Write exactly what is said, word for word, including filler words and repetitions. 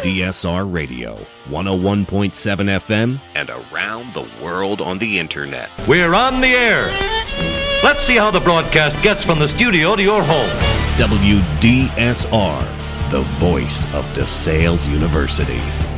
D S R Radio, one oh one point seven F M, and around the world on the internet. We're on the air. Let's see how the broadcast gets from the studio to your home. W D S R, the voice of DeSales University.